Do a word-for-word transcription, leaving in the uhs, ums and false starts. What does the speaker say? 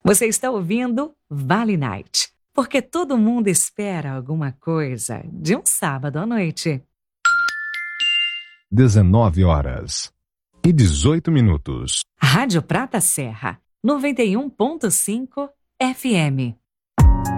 Você está ouvindo Vale Night, porque todo mundo espera alguma coisa de um sábado à noite. dezenove horas e dezoito minutos. Rádio Prata Serra, noventa e um ponto cinco F M.